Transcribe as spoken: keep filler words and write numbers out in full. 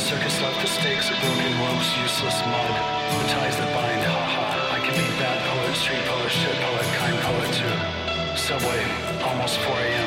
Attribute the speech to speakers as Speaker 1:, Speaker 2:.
Speaker 1: circus left the stakes of broken ropes, useless mud, the ties that bind, haha. I can be bad poet, street poet, shit poet, kind poet too. Subway, almost four a.m.